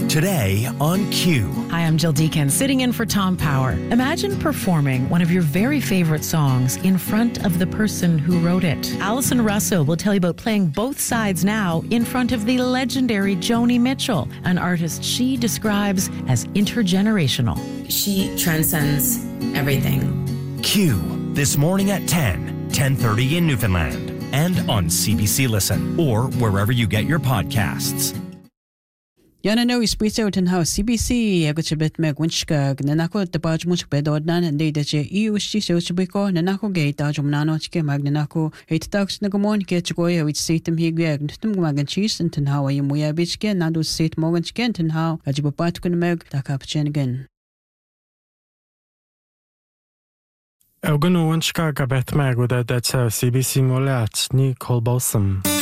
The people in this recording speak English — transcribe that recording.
Today on Q. Hi, I'm Jill Deacon, sitting in for Tom Power. Imagine performing one of your very favorite songs in front of the person who wrote it. Alison Russell will tell you about playing both sides now in front of the legendary Joni Mitchell, an artist she describes as intergenerational. She transcends everything. Q, this morning at 10:30 in Newfoundland, and on CBC Listen, or wherever you get your podcasts. Yana no ispita utan how CBC agutibet meg winchka nanako tapaj much bedodnan and they that you chibiko nanako gate ajumnano chike magnanako 8,000 nagomon ketchoya which seatem higag ntum magan cheese and how you muya bitchken nadu seat morgan chkent and how ajibapat kun meg takapchen again. Elgunu winchka gabet meg with that CBC molat ni kolbosum.